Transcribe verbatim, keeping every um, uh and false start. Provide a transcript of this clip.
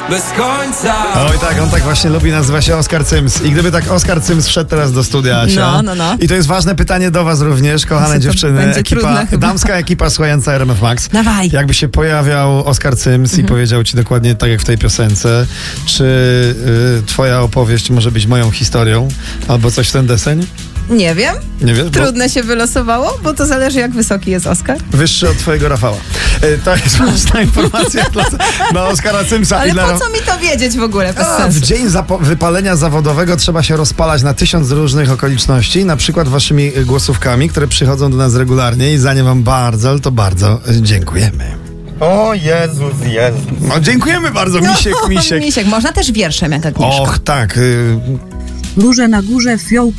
bez końca. Oj tak, on tak właśnie lubi, nazywa się Oskar Cyms. I gdyby tak Oskar Cyms wszedł teraz do studia, Asia. No, no, no. I to jest ważne pytanie do was również, kochane To dziewczyny. będzie Ekipa, trudne chyba. damska ekipa słuchająca R M F Max. Dawaj. Jakby się pojawiał Oskar Cyms Mhm. i powiedział ci dokładnie tak jak w tej piosence, czy y, twoja opowieść może być moją historią, albo coś w ten deseń? Nie wiem. Nie wiesz? Bo Trudne się wylosowało, bo to zależy, jak wysoki jest Oskar. wyższy od twojego Rafała. Y, to jest ważna informacja dla, dla Oskara Cymsa. Ale i dla po co mi to wiedzieć w ogóle? Bez A, w sensu. dzień zapo- wypalenia zawodowego trzeba się rozpalać na tysiąc różnych okoliczności, na przykład waszymi głosówkami, które przychodzą do nas regularnie i za nie wam bardzo, ale to bardzo dziękujemy. O Jezus, Jezus. No dziękujemy bardzo, misiek, misiek. Misiek. Można też wierszem, jak Agnieszka. Och, tak. Y- Róże na górze, fiołki